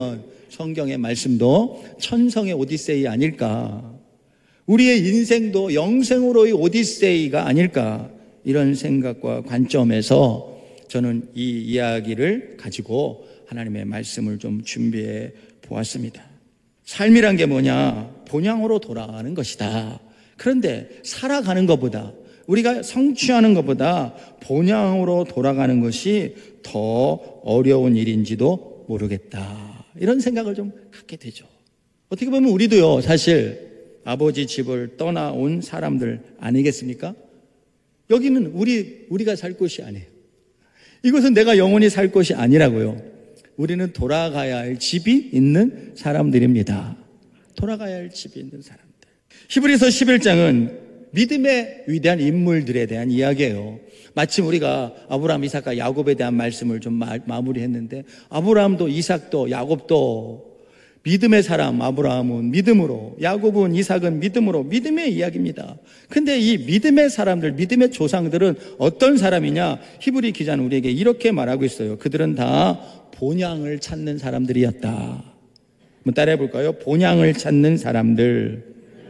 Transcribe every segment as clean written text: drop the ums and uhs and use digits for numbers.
성경의 말씀도 천성의 오디세이 아닐까, 우리의 인생도 영생으로의 오디세이가 아닐까, 이런 생각과 관점에서 저는 이 이야기를 가지고 하나님의 말씀을 좀 준비해 보았습니다. 삶이란 게 뭐냐? 본향으로 돌아가는 것이다. 그런데 살아가는 것보다, 우리가 성취하는 것보다 본향으로 돌아가는 것이 더 어려운 일인지도 모르겠다, 이런 생각을 좀 갖게 되죠. 어떻게 보면 우리도요, 사실 아버지 집을 떠나온 사람들 아니겠습니까? 여기는 우리가 살 곳이 아니에요. 이곳은 내가 영원히 살 곳이 아니라고요. 우리는 돌아가야 할 집이 있는 사람들입니다. 돌아가야 할 집이 있는 사람들. 히브리서 11장은 믿음의 위대한 인물들에 대한 이야기예요. 마침 우리가 아브라함, 이삭과 야곱에 대한 말씀을 좀 마무리했는데, 아브라함도 이삭도 야곱도 믿음의 사람, 아브라함은 믿음으로, 야곱은, 이삭은 믿음으로, 믿음의 이야기입니다. 근데 이 믿음의 사람들, 믿음의 조상들은 어떤 사람이냐? 히브리 기자는 우리에게 이렇게 말하고 있어요. 그들은 다 본향을 찾는 사람들이었다. 한번 따라해 볼까요? 본향을 찾는 사람들.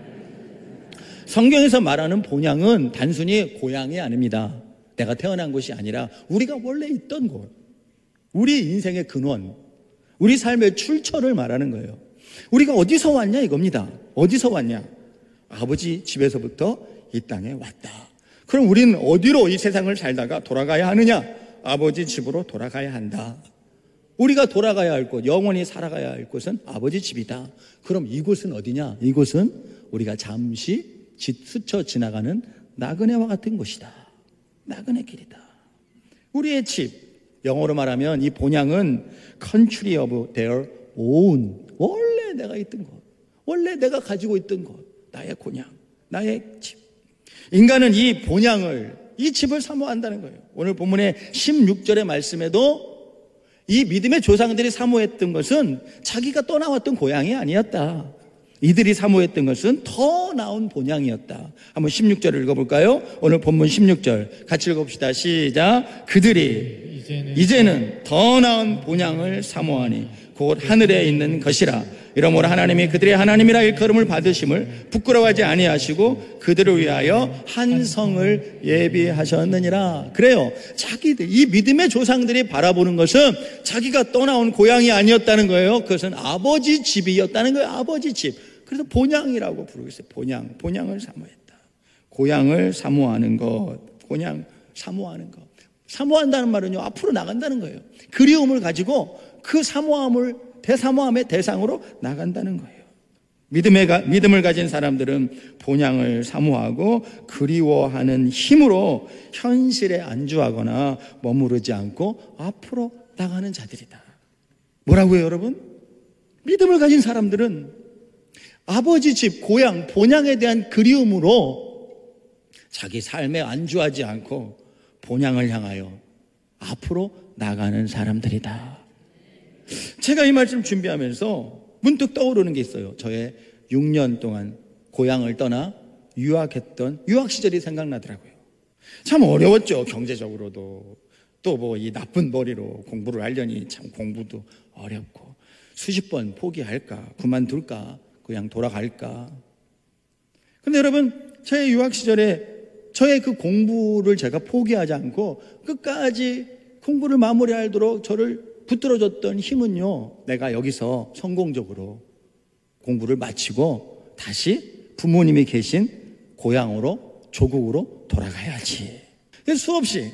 성경에서 말하는 본향은 단순히 고향이 아닙니다. 내가 태어난 곳이 아니라 우리가 원래 있던 곳, 우리 인생의 근원, 우리 삶의 출처를 말하는 거예요. 우리가 어디서 왔냐 이겁니다. 어디서 왔냐? 아버지 집에서부터 이 땅에 왔다. 그럼 우리는 어디로 이 세상을 살다가 돌아가야 하느냐? 아버지 집으로 돌아가야 한다. 우리가 돌아가야 할 곳, 영원히 살아가야 할 곳은 아버지 집이다. 그럼 이곳은 어디냐? 이곳은 우리가 잠시 스쳐 지나가는 나그네와 같은 곳이다. 나그네 길이다. 우리의 집, 영어로 말하면 이 본향은 country of their own, 원래 내가 있던 곳, 원래 내가 가지고 있던 곳, 나의 고향, 나의 집. 인간은 이 본향을, 이 집을 사모한다는 거예요. 오늘 본문의 16절의 말씀에도 이 믿음의 조상들이 사모했던 것은 자기가 떠나왔던 고향이 아니었다. 이들이 사모했던 것은 더 나은 본향이었다. 한번 16절을 읽어볼까요? 오늘 본문 16절 같이 읽어봅시다. 시작. 그들이 이제는 더 나은 본향을 사모하니 곧 하늘에 있는 것이라. 이러므로 하나님이 그들의 하나님이라 일컬음을 받으심을 부끄러워하지 아니하시고 그들을 위하여 한 성을 예비하셨느니라. 그래요. 자기들, 이 믿음의 조상들이 바라보는 것은 자기가 떠나온 고향이 아니었다는 거예요. 그것은 아버지 집이었다는 거예요. 아버지 집. 그래서 본향이라고 부르고 있어요. 본향을 사모했다. 고향을 사모하는 것, 고향 사모하는 것. 사모한다는 말은요, 앞으로 나간다는 거예요. 그리움을 가지고 그 대사모함의 대상으로 나간다는 거예요. 믿음을 가진 사람들은 본향을 사모하고 그리워하는 힘으로 현실에 안주하거나 머무르지 않고 앞으로 나가는 자들이다. 뭐라고요, 여러분? 믿음을 가진 사람들은 아버지 집, 고향, 본향에 대한 그리움으로 자기 삶에 안주하지 않고 본향을 향하여 앞으로 나가는 사람들이다. 제가 이 말씀 준비하면서 문득 떠오르는 게 있어요. 저의 6년 동안 고향을 떠나 유학했던 유학 시절이 생각나더라고요. 참 어려웠죠. 경제적으로도. 또 뭐 이 나쁜 머리로 공부를 하려니 참 공부도 어렵고, 수십 번 포기할까, 그만둘까, 그냥 돌아갈까. 근데 여러분, 저의 유학 시절에 저의 그 공부를 제가 포기하지 않고 끝까지 공부를 마무리하도록 저를 붙들어줬던 힘은요, 내가 여기서 성공적으로 공부를 마치고 다시 부모님이 계신 고향으로, 조국으로 돌아가야지. 수없이.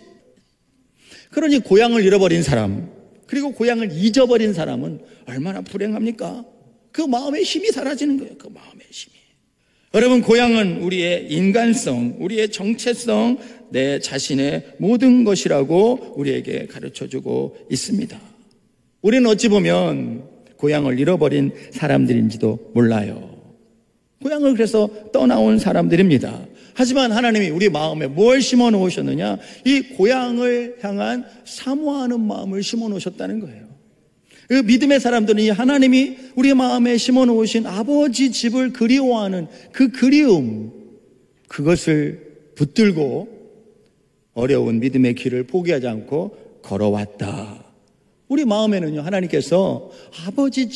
그러니 고향을 잃어버린 사람, 그리고 고향을 잊어버린 사람은 얼마나 불행합니까? 그 마음의 힘이 사라지는 거예요. 그 마음의 힘이. 여러분, 고향은 우리의 인간성, 우리의 정체성, 내 자신의 모든 것이라고 우리에게 가르쳐주고 있습니다. 우리는 어찌 보면 고향을 잃어버린 사람들인지도 몰라요. 고향을 그래서 떠나온 사람들입니다. 하지만 하나님이 우리 마음에 뭘 심어 놓으셨느냐? 이 고향을 향한 사모하는 마음을 심어 놓으셨다는 거예요. 그 믿음의 사람들은 이 하나님이 우리 마음에 심어 놓으신 아버지 집을 그리워하는 그 그리움, 그것을 붙들고 어려운 믿음의 길을 포기하지 않고 걸어왔다. 우리 마음에는요, 하나님께서 아버지